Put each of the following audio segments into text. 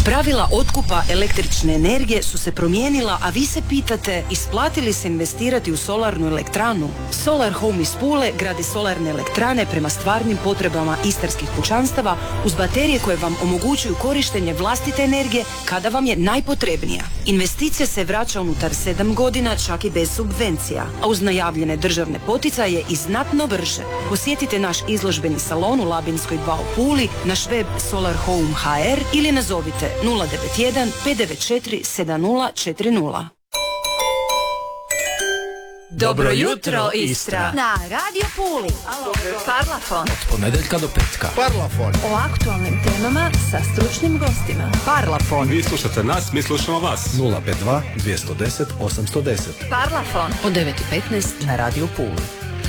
Pravila otkupa električne energije su se promijenila, a vi se pitate isplati li se investirati u solarnu elektranu? Solar Home iz Pule gradi solarne elektrane prema stvarnim potrebama istarskih kućanstava uz baterije koje vam omogućuju korištenje vlastite energije kada vam je najpotrebnija. Investicija se vraća unutar 7 godina, čak i bez subvencija, a uz najavljene državne poticaje i znatno brže. Posjetite naš izložbeni salon u Labinskoj 2 u Puli, naš web Solar Home HR ili nazovite 091 594 7040. Dobro jutro, Istra! Na Radio Puli. Parlafon. Od ponedeljka do petka. Parlafon. O aktualnim temama sa stručnim gostima. Parlafon. Vi slušate nas, mi slušamo vas. 052 210 810. Parlafon. Od 9:15 na Radio Puli.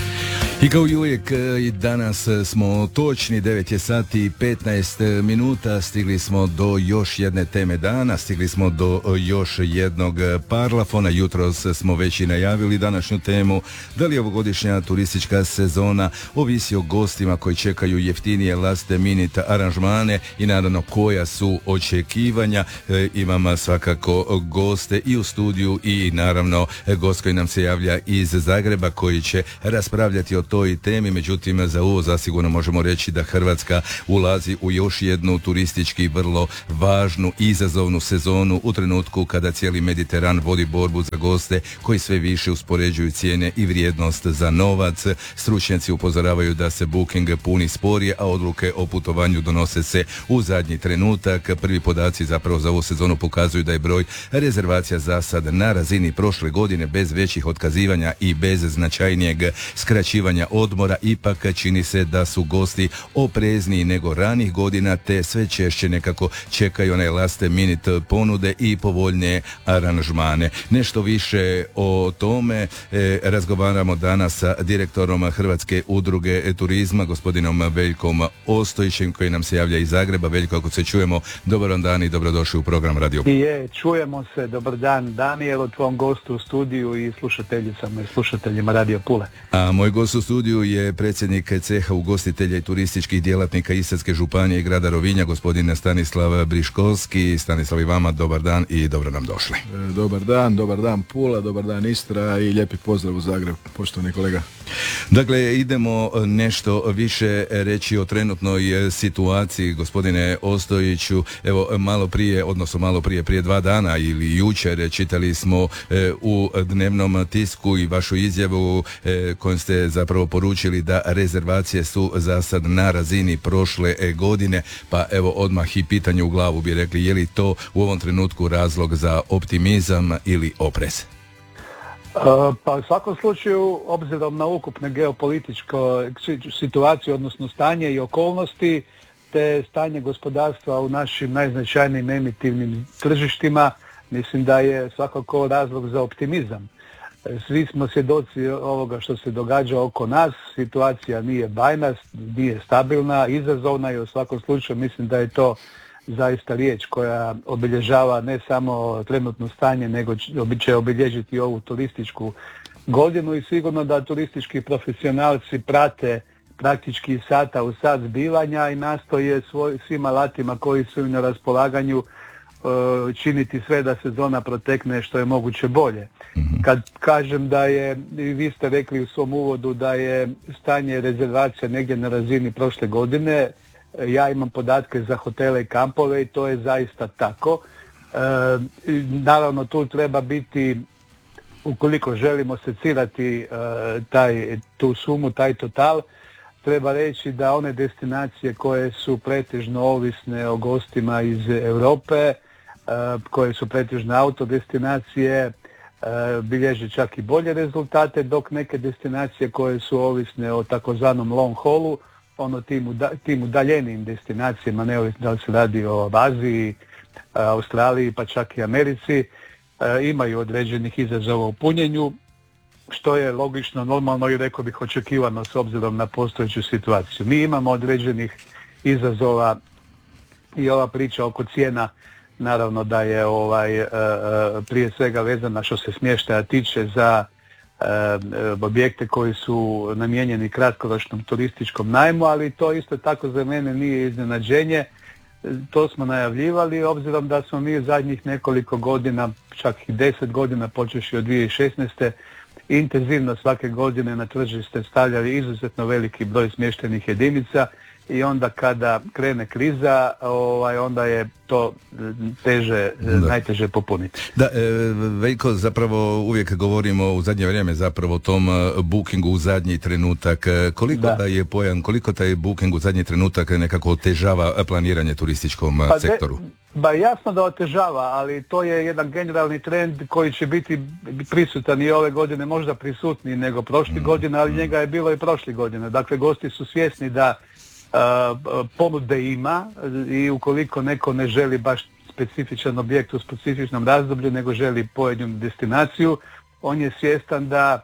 I kao i uvijek i danas smo točni, 9 je sati i 15 minuta, stigli smo do još jedne teme dana, stigli smo do još jednog parlafona, jutros smo već i najavili današnju temu, da li ovogodišnja turistička sezona ovisi o gostima koji čekaju jeftinije last minute aranžmane i naravno koja su očekivanja. Imam svakako goste i u studiju i naravno gost koji nam se javlja iz Zagreba koji će raspravljati o toj temi, međutim za ovo zasigurno možemo reći da Hrvatska ulazi u još jednu turistički vrlo važnu i izazovnu sezonu u trenutku kada cijeli Mediteran vodi borbu za goste koji sve više uspoređuju cijene i vrijednost za novac. Stručnjaci upozoravaju da se booking puni sporije, a odluke o putovanju donose se u zadnji trenutak. Prvi podaci zapravo za ovu sezonu pokazuju da je broj rezervacija za sad na razini prošle godine bez većih otkazivanja i bez značajnijeg skraćivanja odmora. Ipak čini se da su gosti oprezniji nego ranih godina te sve češće nekako čekaju one last minute ponude i povoljnije aranžmane. Nešto više o tome razgovaramo danas sa direktorom Hrvatske udruge turizma, gospodinom Veljkom Ostojićem koji nam se javlja iz Zagreba. Veljko, ako se čujemo, dobar vam dan i dobrodošli u program Radio. Čujemo se, dobar dan Danijelo, tvom gostu u studiju i slušateljicama i slušateljima Radio Pule. A moj gost u studiju je predsjednik ceha ugostitelja i turističkih djelatnika Istarske županije i grada Rovinja, gospodin Stanislav Briškovski. Stanislav, i vama dobar dan i dobro nam došli. Dobar dan Pula, dobar dan Istra i lijepi pozdrav u Zagreb, poštovani kolega. Dakle, idemo nešto više reći o trenutnoj situaciji, gospodine Ostojiću. Evo, malo prije, prije 2 dana ili jučer čitali smo u dnevnom tisku i vašu izjavu kojom ste zapravo poručili da rezervacije su za sad na razini prošle godine, pa evo odmah i pitanje u glavu bi rekli, je li to u ovom trenutku razlog za optimizam ili oprez? Pa u svakom slučaju, obzirom na ukupne geopolitičko situaciju, odnosno stanje i okolnosti, te stanje gospodarstva u našim najznačajnijim emitivnim tržištima, mislim da je svakako razlog za optimizam. Svi smo svjedoci ovoga što se događa oko nas, situacija nije bajna, nije stabilna, izazovna i u svakom slučaju mislim da je to zaista riječ koja obilježava ne samo trenutno stanje, nego će obilježiti ovu turističku godinu i sigurno da turistički profesionalci prate praktički sata u sat zbivanja i nastoje svim alatima koji su im na raspolaganju činiti sve da sezona protekne što je moguće bolje. Kad kažem da je, vi ste rekli u svom uvodu da je stanje rezervacija negdje na razini prošle godine, ja imam podatke za hotele i kampove i to je zaista tako. Naravno tu treba biti, ukoliko želimo secirati tu sumu, taj total, treba reći da one destinacije koje su pretežno ovisne o gostima iz Europe, koje su pretežno autodestinacije, bilježe čak i bolje rezultate, dok neke destinacije koje su ovisne o takozvanom long haulu, tim udaljenijim destinacijama, neovisno da li se radi o Aziji, Australiji pa čak i Americi, imaju određenih izazova u punjenju, što je logično, normalno i rekao bih očekivano s obzirom na postojeću situaciju. Mi imamo određenih izazova i ova priča oko cijena, naravno da je prije svega vezana što se smještaja tiče za objekte koji su namijenjeni kratkoročnom turističkom najmu, ali to isto tako za mene nije iznenađenje. To smo najavljivali, obzirom da smo mi u zadnjih nekoliko godina, čak i 10 godina, počeši od 2016. intenzivno svake godine na tržište stavljali izuzetno veliki broj smještajnih jedinica i onda kada krene kriza, onda je to najteže popuniti. Da, Veljko, zapravo uvijek govorimo u zadnje vrijeme zapravo o tom bookingu u zadnji trenutak. Koliko taj booking u zadnji trenutak nekako otežava planiranje turističkom sektoru? Jasno da otežava, ali to je jedan generalni trend koji će biti prisutan i ove godine, možda prisutniji nego prošli godine, ali njega je bilo i prošli godine. Dakle, gosti su svjesni da ponude ima i ukoliko neko ne želi baš specifičan objekt u specifičnom razdoblju, nego želi pojedinu destinaciju, on je svjestan da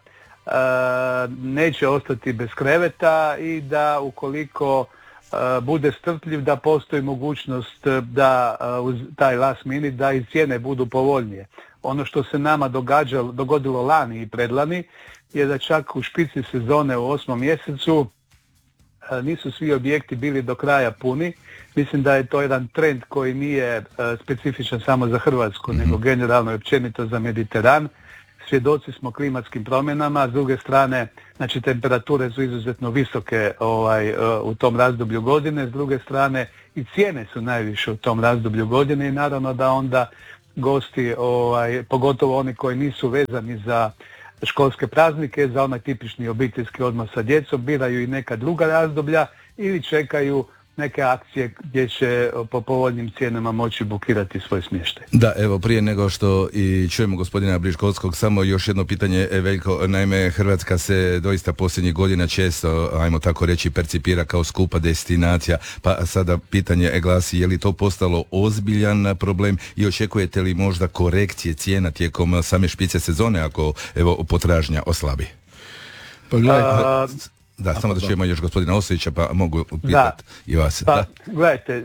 neće ostati bez kreveta i da ukoliko bude strpljiv, da postoji mogućnost da uz taj last minute da i cijene budu povoljnije. Ono što se nama dogodilo lani i predlani je da čak u špici sezone u 8. mjesecu nisu svi objekti bili do kraja puni. Mislim da je to jedan trend koji nije specifičan samo za Hrvatsku, nego generalno i općenito za Mediteran. Svjedoci smo klimatskim promjenama, s druge strane, znači temperature su izuzetno visoke u tom razdoblju godine, s druge strane i cijene su najviše u tom razdoblju godine i naravno da onda gosti, pogotovo oni koji nisu vezani za školske praznike, za onaj tipični obiteljski odmor sa djecom, biraju i neka druga razdoblja ili čekaju neke akcije gdje će po povoljnim cijenama moći bukirati svoj smještaj. Da, evo, prije nego što i čujemo gospodina Briškovskog, samo još jedno pitanje, Veljko. Naime, Hrvatska se doista posljednjih godina često, ajmo tako reći, percipira kao skupa destinacija, pa sada pitanje glasi, je li to postalo ozbiljan problem i očekujete li možda korekcije cijena tijekom same špice sezone ako, evo, potražnja oslabi? Pa gledajte, samo da čujemo još gospodina Osovića, pa mogu pitati i vas. Gledajte,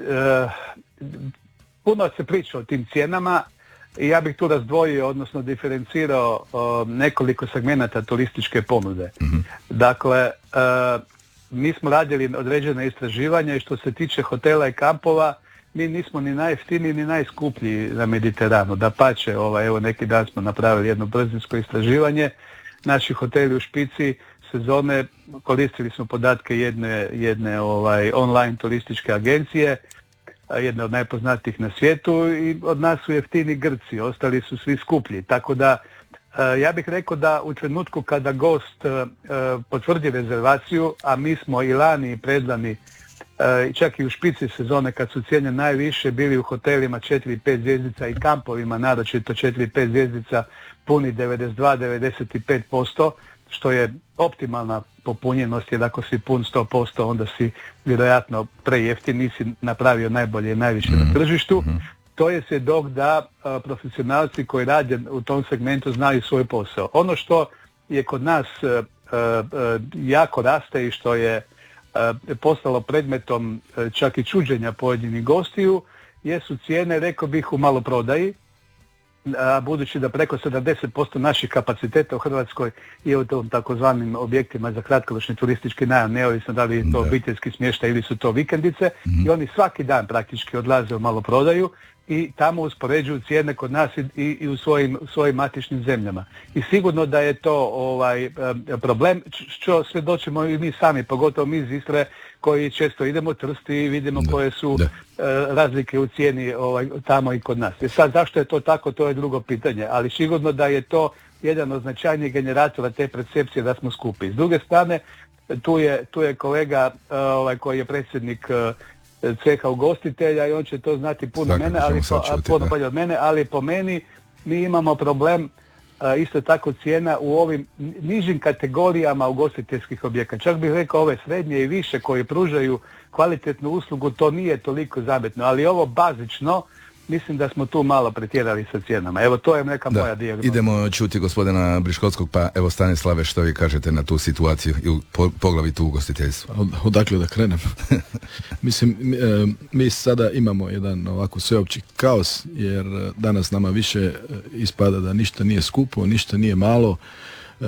puno se priča o tim cijenama i ja bih tu razdvojio, odnosno diferencirao nekoliko segmenata turističke ponude. Dakle, mi smo radili određene istraživanja i što se tiče hotela i kampova, mi nismo ni najjeftiniji ni najskuplji na Mediteranu. Dapače, evo neki dan smo napravili jedno brzinsko istraživanje. Naši hoteli u špici sezone, koristili smo podatke jedne online turističke agencije, jedne od najpoznatijih na svijetu, i od nas su jeftini Grci, ostali su svi skuplji. Tako da ja bih rekao da u trenutku kada gost potvrdi rezervaciju, a mi smo i lani i predlani, čak i u špici sezone kad su cijene najviše, bili u hotelima 4-5 zvjezdica i kampovima, naročito 4-5 zvjezdica, puni 92-95%, što je optimalna popunjenost, jer ako si pun 100%, onda si vjerojatno prejeftin, nisi napravio najbolje i najviše na tržištu. To je svjedok da profesionalci koji rade u tom segmentu znaju svoj posao. Ono što je kod nas jako raste i što je postalo predmetom čak i čuđenja pojedinih gostiju, jesu cijene, rekao bih, u maloprodaji, budući da preko 70% naših kapaciteta u Hrvatskoj je u tom takozvanim objektima za kratkoročni turistički najam, neovisno da li je to obiteljski smještaj ili su to vikendice, i oni svaki dan praktički odlaze u maloprodaju i tamo uspoređuju cijene kod nas i u svojim matičnim zemljama. I sigurno da je to problem, što svjedočimo i mi sami, pogotovo mi iz Istre koji često idemo trsti i vidimo koje su razlike u cijeni tamo i kod nas. I sad zašto je to tako, to je drugo pitanje, ali sigurno da je to jedan od značajnijih generatora te percepcije da smo skupi. S druge strane, tu je kolega koji je predsjednik ceha ugostitelja i on će to znati puno bolje od mene, ali po meni mi imamo problem isto tako cijena u ovim nižim kategorijama ugostiteljskih objekata. Čak bih rekao ove srednje i više koji pružaju kvalitetnu uslugu, to nije toliko zametno, ali ovo bazično, mislim da smo tu malo pretjerali sa cijenama. Evo, to je neka moja dijagnoza. Idemo čuti gospodina Briškovskog, pa evo, Stanislave, što vi kažete na tu situaciju i poglavito u ugostiteljstvu? Odakle da krenem? Mislim, mi sada imamo jedan ovako sveopći kaos, jer danas nama više ispada da ništa nije skupo, ništa nije malo,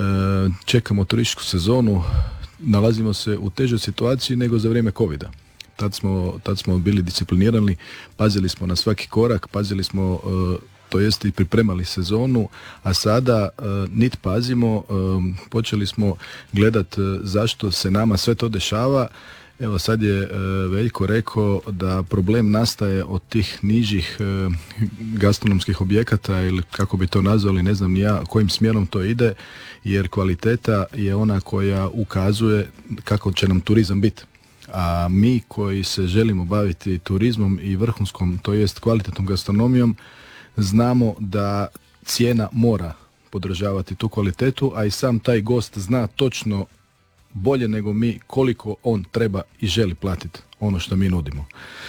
čekamo turističku sezonu, nalazimo se u težoj situaciji nego za vrijeme covida. Tad smo bili disciplinirani, pazili smo na svaki korak, pazili smo to jest i pripremali sezonu, a sada nit pazimo, počeli smo gledat zašto se nama sve to dešava. Evo sad je Veljko rekao da problem nastaje od tih nižih gastronomskih objekata ili kako bi to nazvali, ne znam ni ja kojim smjerom to ide, jer kvaliteta je ona koja ukazuje kako će nam turizam biti. A mi koji se želimo baviti turizmom i vrhunskom, to jest kvalitetnom gastronomijom, znamo da cijena mora podržavati tu kvalitetu, a i sam taj gost zna točno bolje nego mi koliko on treba i želi platiti ono što mi nudimo.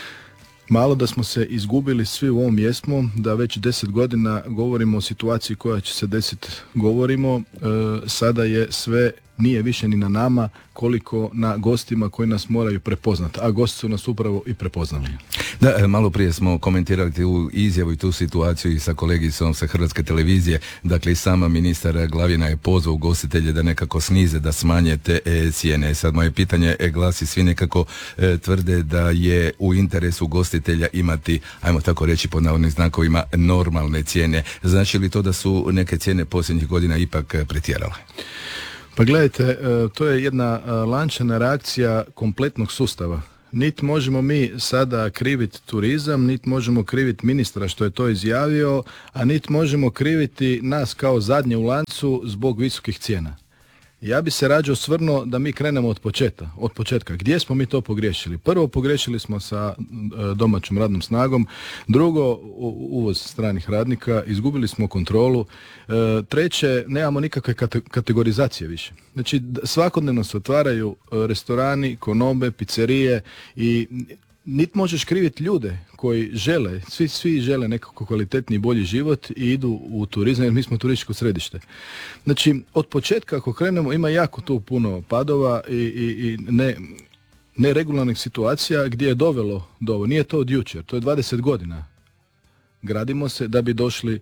Malo da smo se izgubili svi u ovom jesmo, da već 10 godina govorimo o situaciji koja će se desiti, govorimo, sada je sve, nije više ni na nama koliko na gostima koji nas moraju prepoznati, a gosti su nas upravo i prepoznali. Da, malo prije smo komentirali tu izjavu i tu situaciju i sa kolegicom sa Hrvatske televizije, dakle i sama ministar Glavina je pozvao ugostitelje da nekako snize, da smanje te cijene. Sad moje pitanje glasi, svi nekako tvrde da je u interesu ugostitelja imati, ajmo tako reći pod navodnim znakovima, normalne cijene. Znači li to da su neke cijene posljednjih godina ipak pretjerale? Pa gledajte, to je jedna lančana reakcija kompletnog sustava. Niti možemo mi sada kriviti turizam, niti možemo kriviti ministra što je to izjavio, a niti možemo kriviti nas kao zadnje u lancu zbog visokih cijena. Ja bi se rađe osvrnuo da mi krenemo od početka. Gdje smo mi to pogriješili? Prvo, pogriješili smo sa domaćom radnom snagom. Drugo, uvoz stranih radnika. Izgubili smo kontrolu. Treće, nemamo nikakve kategorizacije više. Znači, svakodnevno se otvaraju restorani, konobe, pizzerije i niti možeš kriviti ljude koji žele, svi žele nekako kvalitetni i bolji život i idu u turizam, jer mi smo turističko središte. Znači, od početka ako krenemo ima jako tu puno padova i neregularnih situacija gdje je dovelo do ovo. Nije to od jučer, to je 20 godina. Gradimo se da bi došli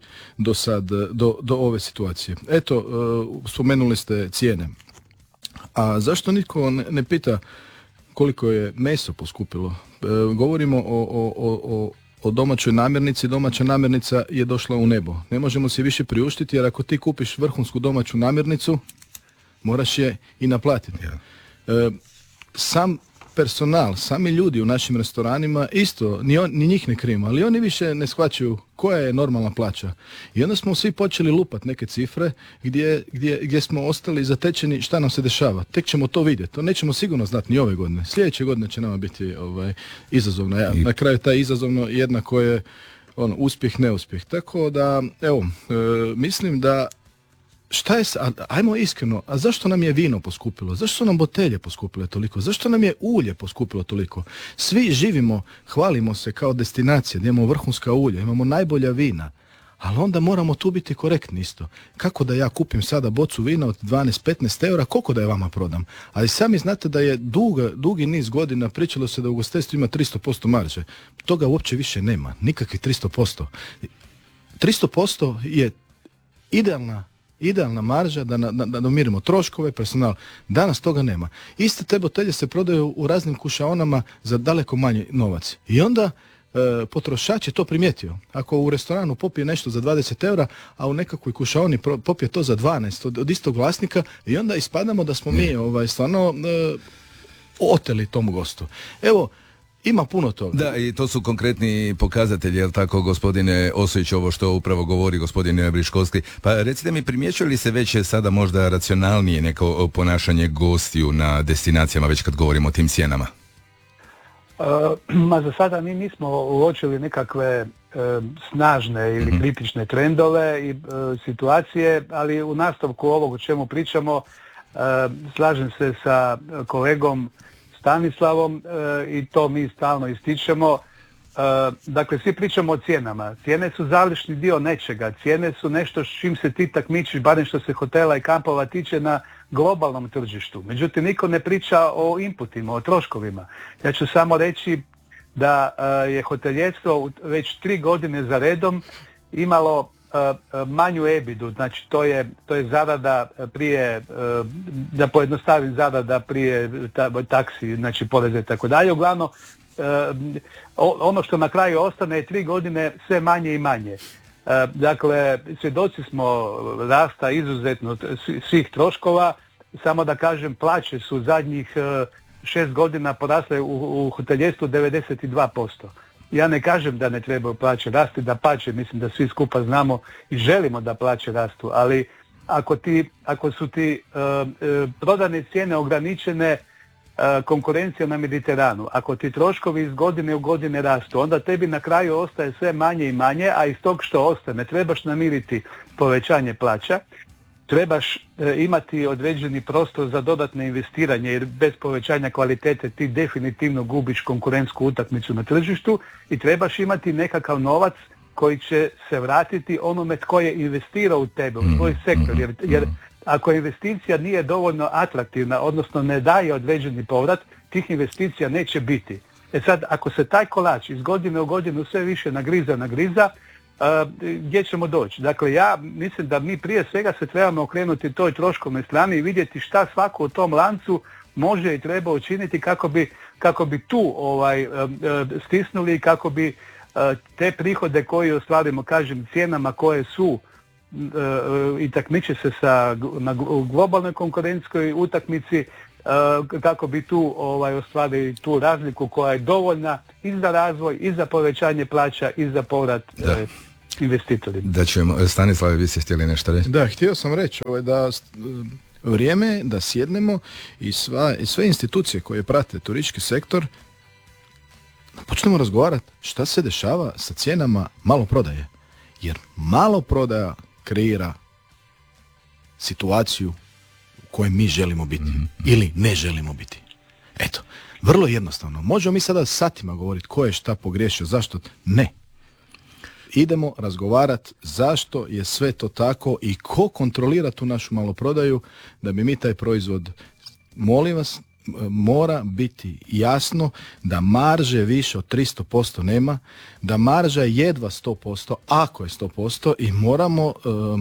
do ove situacije. Eto, spomenuli ste cijene. A zašto nitko ne pita koliko je meso poskupilo? Govorimo o domaćoj namirnici. Domaća namirnica je došla u nebo. Ne možemo si više priuštiti, jer ako ti kupiš vrhunsku domaću namirnicu, moraš je i naplatiti. Sam personal, sami ljudi u našim restoranima isto, ni njih ne krivimo, ali oni više ne shvaćaju koja je normalna plaća. I onda smo svi počeli lupati neke cifre gdje smo ostali zatečeni šta nam se dešava. Tek ćemo to vidjeti. To nećemo sigurno znati ni ove godine. Sljedeće godine će nama biti izazovno. Na kraju taj izazovno jednako je uspjeh, neuspjeh. Tako da, evo, mislim da šta je, ajmo iskreno, a zašto nam je vino poskupilo? Zašto su nam botelje poskupile toliko? Zašto nam je ulje poskupilo toliko? Svi živimo, hvalimo se kao destinacija, da imamo vrhunska ulja, imamo najbolja vina, ali onda moramo tu biti korektni isto. Kako da ja kupim sada bocu vina od 12-15 eura, koliko da je vama prodam? Ali sami znate da je dugi niz godina pričalo se da u ugostiteljstvu ima 300% marže. Toga uopće više nema, nikakvih 300%. 300% je idealna marža da namirimo troškove, personal. Danas toga nema. Iste te botelje se prodaju u raznim kušaonama za daleko manji novac. I onda potrošač je to primijetio. Ako u restoranu popije nešto za 20 eura, a u nekakvoj kušaoni popije to za 12 od istog vlasnika, i onda ispadamo da smo mi stvarno oteli tomu gostu. Evo, ima puno toga. Da, i to su konkretni pokazatelji, jel tako, gospodine Osojić, ovo što upravo govori gospodin Briškovski. Pa recite mi, primjećuje li se već sada možda racionalnije neko ponašanje gostiju na destinacijama, već kad govorimo o tim cijenama? Za sada mi nismo uočili nekakve snažne ili kritične trendove i situacije, ali u nastavku ovog o čemu pričamo, slažem se sa kolegom Stanislavom i to mi stalno ističemo. Dakle, svi pričamo o cijenama. Cijene su završni dio nečega. Cijene su nešto s čim se ti takmičiš, barem što se hotela i kampova tiče, na globalnom tržištu. Međutim, niko ne priča o inputima, o troškovima. Ja ću samo reći da je hoteljerstvo već 3 godine za redom imalo manju ebidu, znači to je zarada prije, da pojednostavim, zarada prije taksi, znači poreze i tako dalje. Uglavnom, ono što na kraju ostane je 3 godine sve manje i manje. Dakle, svjedoci smo rasta izuzetno svih troškova, samo da kažem, plaće su zadnjih 6 godina porasle u hoteljerstvu 92%. Ja ne kažem da ne trebaju plaće rasti, dapače, mislim da svi skupa znamo i želimo da plaće rastu, ali ako su ti prodane cijene ograničene konkurencija na Mediteranu, ako ti troškovi iz godine u godine rastu, onda tebi na kraju ostaje sve manje i manje, a iz tog što ostane trebaš namiriti povećanje plaća, trebaš imati određeni prostor za dodatne investiranje, jer bez povećanja kvalitete ti definitivno gubiš konkurentsku utakmicu na tržištu i trebaš imati nekakav novac koji će se vratiti onome tko je investirao u tebe, u svoj sektor, jer ako investicija nije dovoljno atraktivna, odnosno ne daje određeni povrat, tih investicija neće biti. Sad, ako se taj kolač iz godine u godinu sve više nagriza, gdje ćemo doći? Dakle, ja mislim da mi prije svega se trebamo okrenuti toj troškovnoj strani i vidjeti šta svako u tom lancu može i treba učiniti kako bi tu stisnuli i kako bi te prihode koje ostvarimo, kažem, cijenama koje su i takmiče se na globalnoj konkurentskoj utakmici, kako bi tu ostvarili tu razliku koja je dovoljna i za razvoj, i za povećanje plaća, i za povrat investitorima. Da ćemo, Stanislave, vi ste htjeli nešto reći? Da, htio sam reći da vrijeme je da sjednemo i sve institucije koje prate turistički sektor počnemo razgovarati šta se dešava sa cijenama maloprodaje. Jer maloprodaja kreira situaciju u kojoj mi želimo biti ili ne želimo biti. Eto, vrlo jednostavno. Možemo mi sada satima govoriti ko je šta pogriješio, zašto? Ne. Idemo razgovarati zašto je sve to tako i ko kontrolira tu našu maloprodaju da bi mi taj proizvod, molim vas, mora biti jasno da marže više od 300% nema, da marža je jedva 100%, ako je 100%, i moramo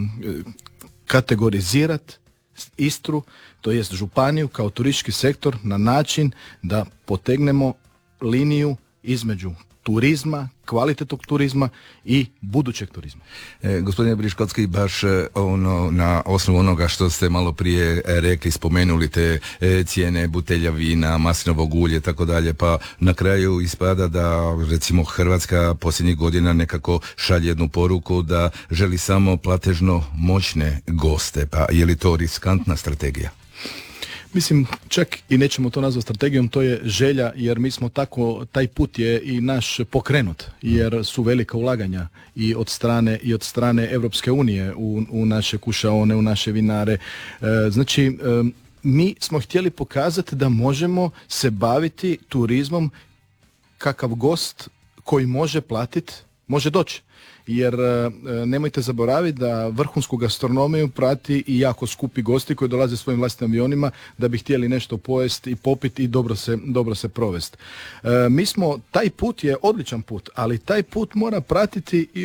kategorizirati Istru, to jest županiju kao turistički sektor na način da potegnemo liniju između turizma, kvalitetnog turizma i budućeg turizma. Gospodine Briškocki, baš na osnovu onoga što ste malo prije rekli, spomenuli te cijene butelja vina, maslinovog ulja i tako dalje, pa na kraju ispada da recimo Hrvatska posljednjih godina nekako šalje jednu poruku da želi samo platežno moćne goste, pa je li to riskantna strategija? Mislim, čak i nećemo to nazvati strategijom, to je želja, jer mi smo tako, taj put je i naš pokrenut, jer su velika ulaganja i od strane Europske unije u naše kušaone, u naše vinare. Znači, mi smo htjeli pokazati da možemo se baviti turizmom kakav gost koji može platiti, može doći. Jer nemojte zaboraviti da vrhunsku gastronomiju prati i jako skupi gosti koji dolaze svojim vlastitim avionima da bi htjeli nešto pojesti i popiti i dobro se provesti. Mi smo, taj put je odličan put, ali taj put mora pratiti i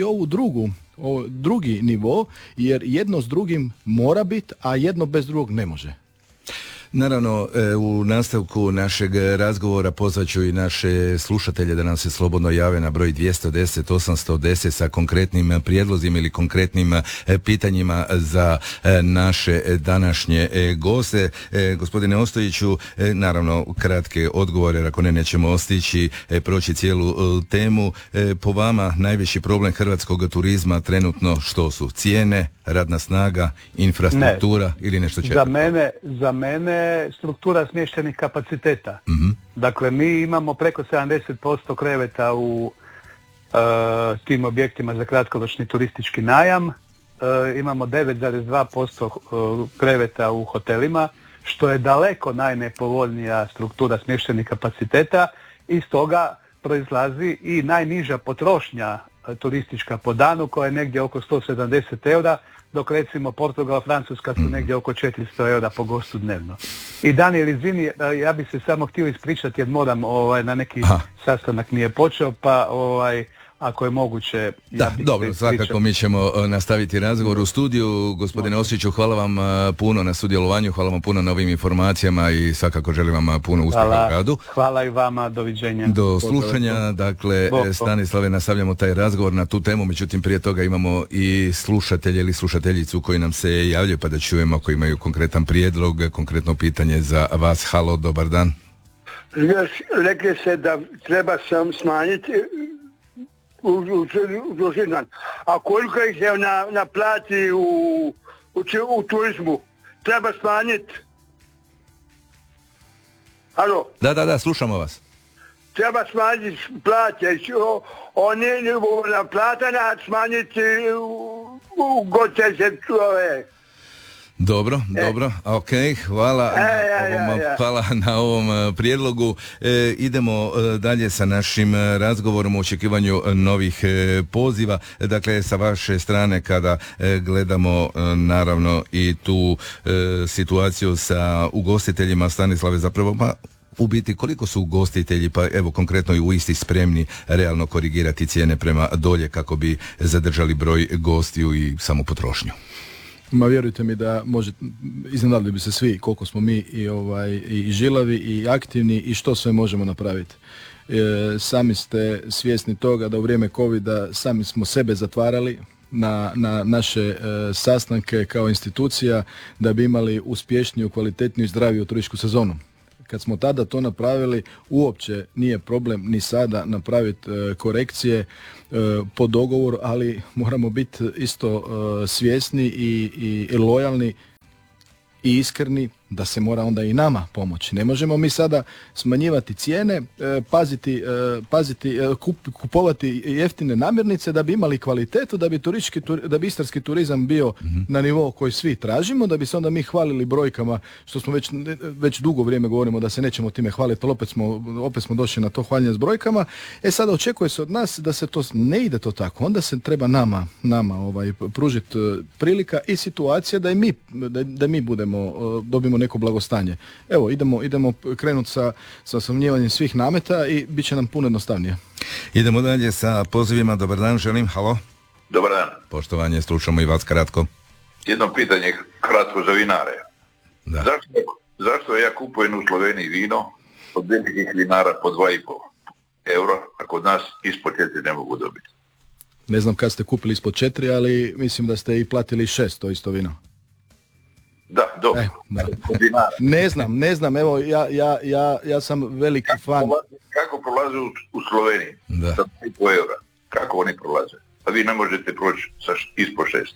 drugi nivo, jer jedno s drugim mora biti, a jedno bez drugog ne može. Naravno, u nastavku našeg razgovora pozvat ću i naše slušatelje da nam se slobodno jave na broj 210-810 sa konkretnim prijedlozima ili konkretnim pitanjima za naše današnje goste. Gospodine Ostojiću, naravno kratke odgovore, ako ne, nećemo stići proći cijelu temu. Po vama najveći problem hrvatskog turizma trenutno što su? Cijene, radna snaga, infrastruktura ili nešto četvrto? Za mene struktura smještenih kapaciteta. Dakle, mi imamo preko 70% kreveta u tim objektima za kratkoročni turistički najam. Imamo 9,2% kreveta u hotelima, što je daleko najnepovoljnija struktura smještenih kapaciteta i stoga proizlazi i najniža potrošnja turistička po danu, koja je negdje oko 170 eura, dok recimo Portugal, Francuska su negdje oko 400 eura po gostu dnevno. I Daniel, izvini, ja bih se samo htio ispričati jer moram na neki sastanak mi je počeo, pa ako je moguće. Da, dobro, svakako mi ćemo nastaviti razgovor u studiju. Gospodine Osiću, hvala vam puno na sudjelovanju, hvala vam puno na ovim informacijama i svakako želim vam puno uspjeha u radu. Hvala i vama, doviđenja. Do slušanja, dakle, Stanislave, nastavljamo taj razgovor na tu temu, međutim prije toga imamo i slušatelje ili slušateljicu koji nam se javljaju, pa da čujemo ako imaju konkretan prijedlog, konkretno pitanje za vas. Halo, dobar dan. Rekli se da treba sam smanjiti u dužinan. A koliko ih je na plati u turizmu? Treba smanjiti. Alo? Da, slušamo vas. Treba smanjiti plate. Oni na platana smanjiti u gotelje Dobro, ok, hvala na ovom prijedlogu. Idemo dalje sa našim razgovorom u očekivanju novih poziva. Dakle, sa vaše strane kada gledamo naravno i tu situaciju sa ugostiteljima, Stanislave, zapravo u biti koliko su ugostitelji, pa evo konkretno i u Istri, spremni realno korigirati cijene prema dolje kako bi zadržali broj gostiju i samu potrošnju? Ma vjerujte mi da iznenadili bi se svi koliko smo mi i žilavi i aktivni i što sve možemo napraviti. Sami ste svjesni toga da u vrijeme covida sami smo sebe zatvarali na naše sastanke kao institucija da bi imali uspješniju, kvalitetniju i zdraviju turističku sezonu. Kad smo tada to napravili, uopće nije problem ni sada napraviti korekcije po dogovoru, ali moramo biti isto svjesni i lojalni i iskreni da se mora onda i nama pomoći. Ne možemo mi sada smanjivati cijene, kupovati jeftine namirnice da bi imali kvalitetu, da bi istarski turizam bio na nivou koji svi tražimo, da bi se onda mi hvalili brojkama, što smo već dugo vrijeme govorimo da se nećemo time hvaliti, ali opet smo došli na to hvaljenje s brojkama. Sada očekuje se od nas da se to ne ide to tako. Onda se treba nama pružiti prilika i situacija da mi dobimo neko blagostanje. Evo, idemo krenuti sa smanjivanjem svih nameta i bit će nam puno jednostavnije. Idemo dalje sa pozivima. Dobar dan, želim. Halo. Dobar dan. Poštovanje, slušamo i vas kratko. Jedno pitanje kratko za vinare. Da. Zašto ja kupujem u Sloveniji vino od velikih vinara po 2,5 euro, a kod nas ispod 4 ne mogu dobiti? Ne znam kad ste kupili ispod 4, ali mislim da ste i platili 6, to isto vino. Da, dobro. Ne znam, evo, ja sam veliki fan. Kako prolaze u Sloveniji? Da. Sa 3,5 eura. Kako oni prolaze? A vi ne možete proći ispod 6.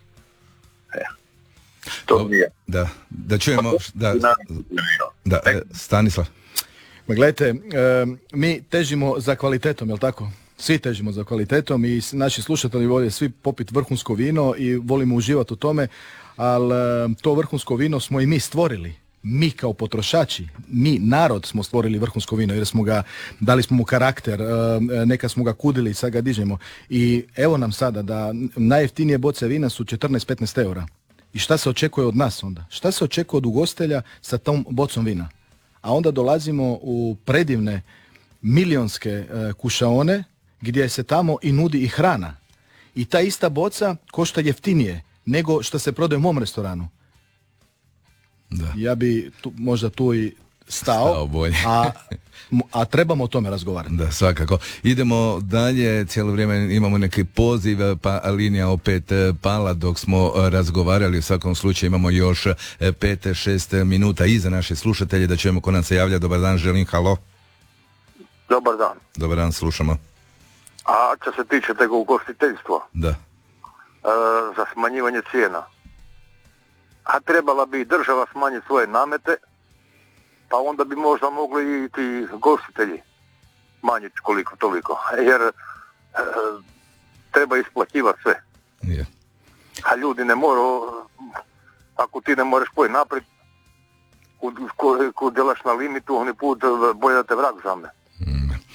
To nije. Da čujemo. Da, Stanislav. Ma gledajte, mi težimo za kvalitetom, jel tako? Svi težimo za kvalitetom i naši slušatelji vole svi popiti vrhunsko vino i volimo uživati u tome, ali to vrhunsko vino smo i mi stvorili. Mi kao potrošači, mi narod smo stvorili vrhunsko vino jer dali smo mu karakter, neka smo ga kudili, sad ga dižemo. I evo nam sada da najjeftinije boce vina su 14-15 eura. I šta se očekuje od nas onda? Šta se očekuje od ugostitelja sa tom bocom vina? A onda dolazimo u predivne milionske kušaone gdje se tamo i nudi i hrana. I ta ista boca košta jeftinije nego što se prodaje u mom restoranu. Da. Ja bi možda tu i stao a trebamo o tome razgovarati. Da, svakako. Idemo dalje, cijelo vrijeme imamo neki poziv, pa linija opet pala dok smo razgovarali. U svakom slučaju imamo još 5-6 minuta iza naše slušatelje da čujemo ko nam se javlja. Dobar dan, želim. Halo. Dobar dan. Dobar dan, slušamo. A što se tiče tega ugostiteljstva, da. Za smanjivanje cijena, a trebala bi država smanjiti svoje namete, pa onda bi možda mogli i ti gostitelji manjiti koliko toliko, jer treba isplaćivati sve. Yeah. A ljudi ne moraju, ako ti ne možeš pojeti naprijed, kud delaš na limitu, oni put boje da te vrag zamne.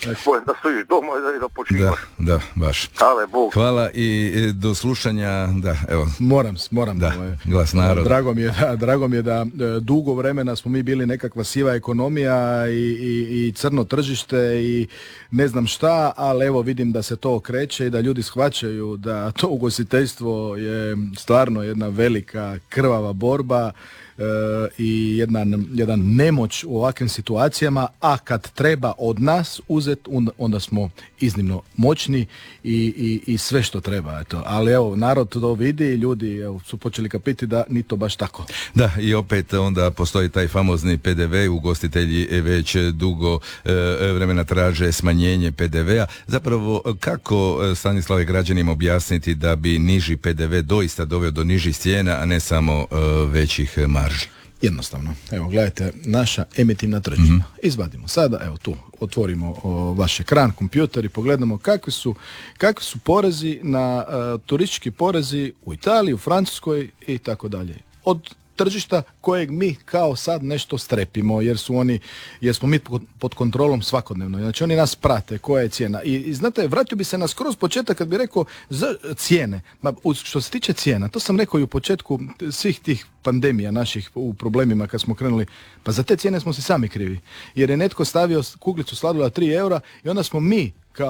Bolje da stojiš doma i da počivaš. Da, baš. Ale Bog. Hvala i do slušanja, da, evo. Moram. Da, glas naroda. Drago mi je da dugo vremena smo mi bili nekakva siva ekonomija i crno tržište i ne znam šta, ali evo vidim da se to okreće i da ljudi shvaćaju da to ugostiteljstvo je stvarno jedna velika krvava borba i jedan nemoć u ovakvim situacijama, a kad treba od nas uzeti, onda smo iznimno moćni i sve što treba. Eto. Ali evo, narod to vidi i ljudi su počeli kapiti da ni to baš tako. Da, i opet onda postoji taj famozni PDV, ugostitelji već dugo vremena traže smanjenje PDV-a. Zapravo, kako, Stanislave, građanima objasniti da bi niži PDV doista doveo do nižih cijena, a ne samo većih marži? Jednostavno. Evo, gledajte, naša emitivna tržišta. Izvadimo sada, evo tu, otvorimo vaš ekran, kompjuter i pogledamo kakvi su porezi na turistički porezi u Italiji, u Francuskoj i tako dalje. Od tržišta kojeg mi kao sad nešto strepimo jer smo mi pod kontrolom svakodnevno. Znači oni nas prate, koja je cijena. I znate, vratio bi se na skroz početak kad bi rekao za cijene. Što se tiče cijena, to sam rekao i u početku svih tih pandemija naših u problemima kad smo krenuli, pa za te cijene smo si sami krivi. Jer je netko stavio kuglicu sladoleda 3 eura i onda smo mi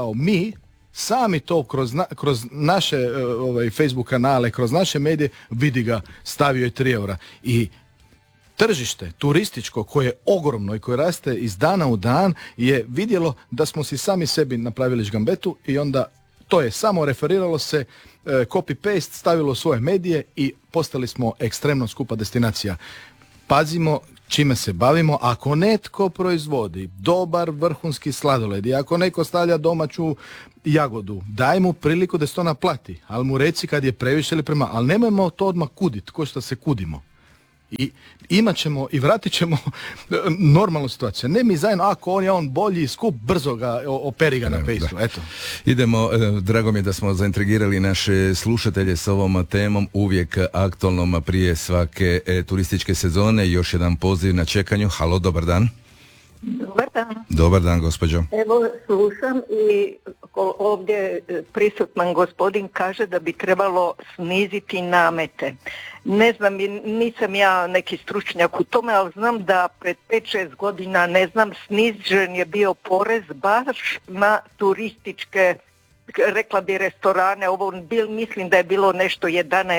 sami to kroz naše Facebook kanale, kroz naše medije, vidi ga, stavio je 3 eura. I tržište turističko koje je ogromno i koje raste iz dana u dan je vidjelo da smo si sami sebi napravili žgambetu i onda to je samo referiralo se, copy-paste, stavilo svoje medije i postali smo ekstremno skupa destinacija. Pazimo čime se bavimo. Ako netko proizvodi dobar vrhunski sladoled i ako neko stavlja domaću jagodu, daj mu priliku da se to naplati, ali mu reci kad je previše ili prema, ali nemojmo to odmah kudit, ko što se kudimo. I imat ćemo i vratit ćemo normalnu situaciju. Ne mi zajedno, ako on bolji skup, brzo ga operi ga na fejsu. Eto. Idemo, drago mi je da smo zaintrigirali naše slušatelje s ovom temom, uvijek aktualnom prije svake turističke sezone. Još jedan poziv na čekanju. Halo, dobar dan. Dobar dan. Dobar dan, gospođo. Evo, slušam i ovdje prisutan gospodin kaže da bi trebalo sniziti namete. Ne znam, nisam ja neki stručnjak u tome, ali znam da pred 5-6 godina, snižen je bio porez baš na turističke, rekla bi restorane, mislim da je bilo nešto 11%,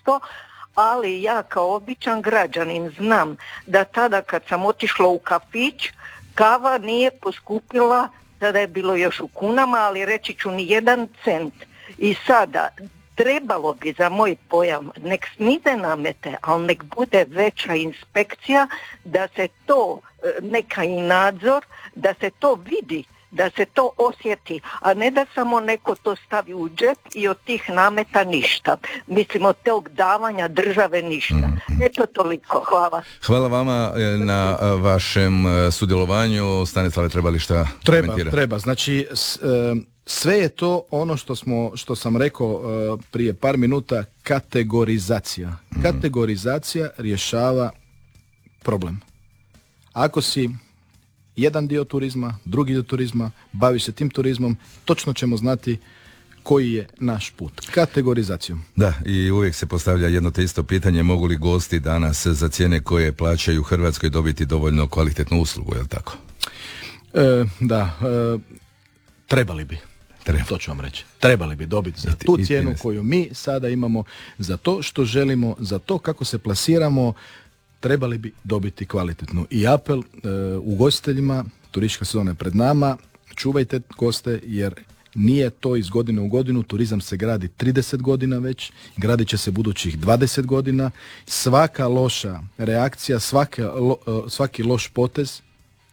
ali ja kao običan građanin znam da tada kad sam otišla u kafić, kava nije poskupila, tada je bilo još u kunama, ali reći ću ni 1 cent. I sada trebalo bi za moj pojam nek snize namete, ali nek bude veća inspekcija, da se to, neka i nadzor, da se to vidi, da se to osjeti, a ne da samo neko to stavi u džep i od tih nameta ništa. Mislim, od tog davanja države ništa. Eto toliko, hvala. Hvala vama na vašem sudjelovanju. Stanislave, treba li šta komentirati? Treba. Znači, sve je to ono što sam rekao prije par minuta, kategorizacija. Kategorizacija rješava problem. Ako si jedan dio turizma, drugi dio turizma, bavi se tim turizmom, točno ćemo znati koji je naš put. Kategorizacijom. Da, i uvijek se postavlja jedno te isto pitanje, mogu li gosti danas za cijene koje plaćaju u Hrvatskoj dobiti dovoljno kvalitetnu uslugu, je li tako? Trebali bi. To ću vam reći. Trebali bi dobiti za tu cijenu koju mi sada imamo, za to što želimo, za to kako se plasiramo, trebali bi dobiti kvalitetnu. I apel ugostiteljima, turistička sezona je pred nama, čuvajte goste jer nije to iz godine u godinu, turizam se gradi 30 godina već, gradit će se budućih 20 godina. Svaka loša reakcija, svaki loš potez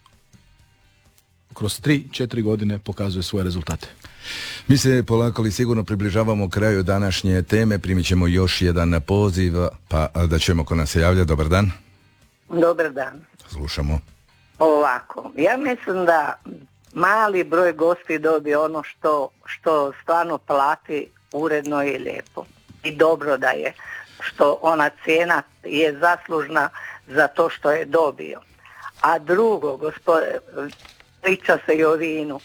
kroz 3-4 godine pokazuje svoje rezultate. Mi se polako ali sigurno približavamo kraju današnje teme, primit ćemo još jedan poziv, pa da ćemo ko nas se javlja. Dobar dan. Dobar dan. Slušamo. Ovako, ja mislim da mali broj gosti dobije ono što stvarno plati uredno i lijepo. I dobro da je, što ona cijena je zaslužna za to što je dobio. A drugo, priča se i o vinu.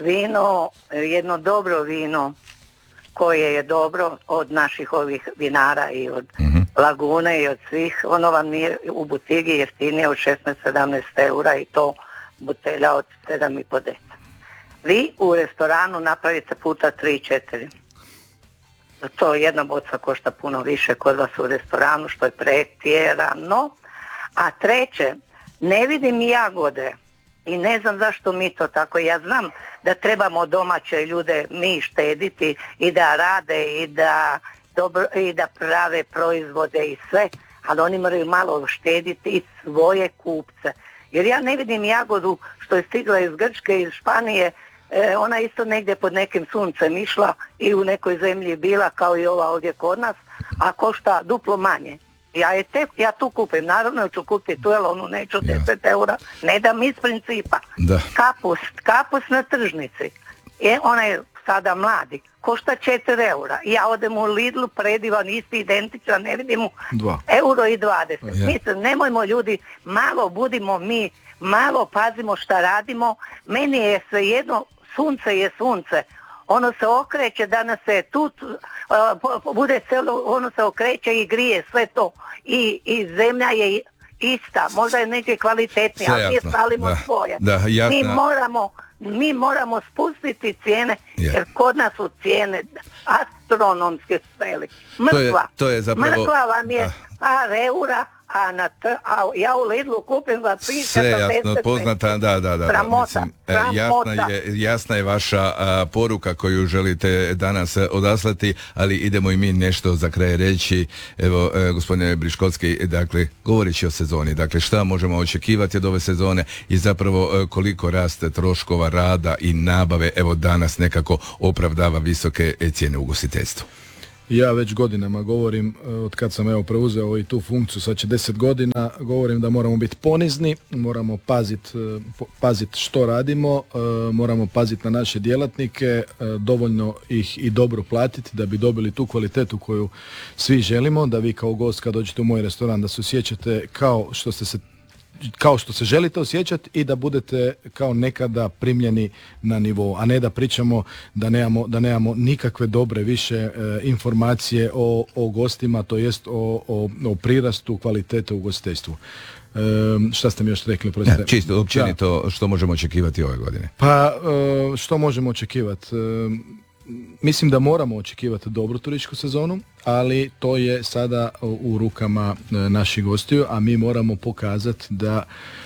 vino, jedno dobro vino koje je dobro od naših ovih vinara i od Lagune i od svih, ono vam nije u butigi jeftinije od 16-17 eura i to butelja od 7,5 deta. Vi u restoranu napravite puta 3-4. To jedna boca košta puno više kod vas u restoranu, što je pretjerano. A treće, ne vidim jagode i ne znam zašto mi to tako. Ja znam da trebamo domaće ljude mi štediti i da rade i da prave proizvode i sve, ali oni moraju malo štediti i svoje kupce. Jer ja ne vidim jagodu što je stigla iz Grčke, iz Španije, ona isto negdje pod nekim suncem išla i u nekoj zemlji bila kao i ova ovdje kod nas, a košta duplo manje. Ja tu kupim, naravno ću kupiti tu, jer onu neću 10 eura, ne dam iz principa. Da. Kapust na tržnici, ona je sada mladi, košta 4 eura. Ja odem u Lidlu, predivan, isti, identičan, ne vidim mu euro i 20. Mislim, nemojmo ljudi, malo budimo mi, malo pazimo šta radimo. Meni je svejedno, sunce je sunce. Ono se okreće, danas se tu bude selo, ono se okreće i grije sve to. I zemlja je ista, možda je neke kvalitetnije, ali mi stavimo svoje. Mi moramo spustiti cijene, jer kod nas su cijene astronomske speli. Mrkva vam je par eura, a ja u Lidlu kupim ga piše. Sve jasno, poznata, da. Jasna je vaša poruka koju želite danas odaslati, ali idemo i mi nešto za kraj reći. Evo, gospodine Briškovski, dakle, govoreći o sezoni, dakle, šta možemo očekivati od ove sezone i zapravo koliko raste troškova rada i nabave, evo danas nekako opravdava visoke cijene u ugostiteljstvu. Ja već godinama govorim, od kad sam preuzeo i tu funkciju, sad će 10 godina, govorim da moramo biti ponizni, moramo paziti što radimo, moramo paziti na naše djelatnike, dovoljno ih i dobro platiti da bi dobili tu kvalitetu koju svi želimo, da vi kao gost kad dođete u moj restoran da se osjećate kao što se želite osjećati i da budete kao nekada primljeni na nivou, a ne da pričamo da nemamo nikakve dobre više informacije o gostima, to jest o prirastu kvalitete u ugostiteljstvu. Šta ste mi još rekli? Čisto, općenito, što možemo očekivati ove godine? Pa, što možemo očekivati? Mislim da moramo očekivati dobru turističku sezonu, ali to je sada u rukama naših gostiju, a mi moramo pokazati da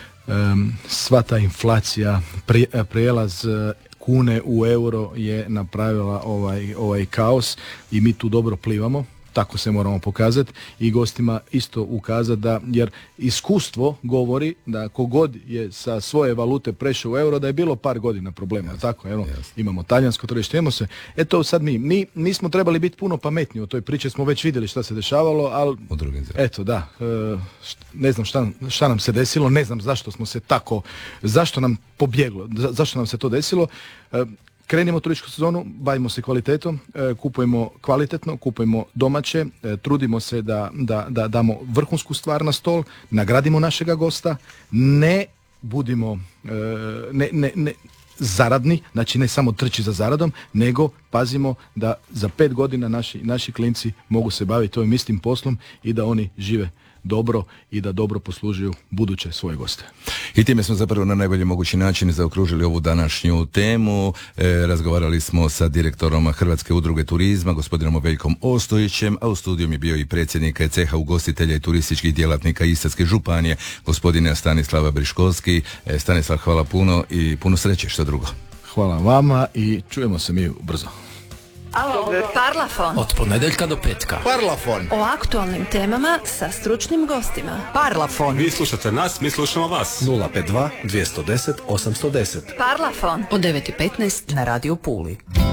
sva ta inflacija, prijelaz kune u euro je napravila ovaj kaos i mi tu dobro plivamo. Tako se moramo pokazati i gostima isto ukazati da, jer iskustvo govori da kogod je sa svoje valute prešao u euro da je bilo par godina problema. Tako, evo, imamo talijansko tržište, imamo se. Eto sad mi smo trebali biti puno pametniji u toj priči, smo već vidjeli šta se dešavalo, ali eto da, ne znam šta nam se desilo, ne znam zašto smo se tako, zašto nam pobjeglo, zašto nam se to desilo. Krenimo turističku sezonu, bavimo se kvalitetom, kupujemo kvalitetno, kupujemo domaće, trudimo se da damo vrhunsku stvar na stol, nagradimo našega gosta, ne budimo ne zaradni, znači ne samo trči za zaradom, nego pazimo da za 5 godina naši klinci mogu se baviti ovim istim poslom i da oni žive dobro i da dobro poslužuju buduće svoje goste. I time smo zapravo na najbolji mogući način zaokružili ovu današnju temu. Razgovarali smo sa direktorom Hrvatske udruge turizma, gospodinom Veljkom Ostojićem, a u studiju je bio i predsjednik ceha ugostitelja i turističkih djelatnika Istarske županije, gospodina Stanislava Briškovski. Stanislav, hvala puno i puno sreće, što drugo. Hvala vama i čujemo se mi brzo. Parlafon. Od ponedjeljka do petka. Parlafon. O aktualnim temama sa stručnim gostima. Parlafon. Vi slušate nas, mi slušamo vas. 052 210 810. Parlafon. Od 9:15 na Radio Puli.